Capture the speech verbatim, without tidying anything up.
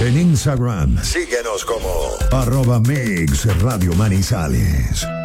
En Instagram, síguenos como arroba Mix Radio Manizales.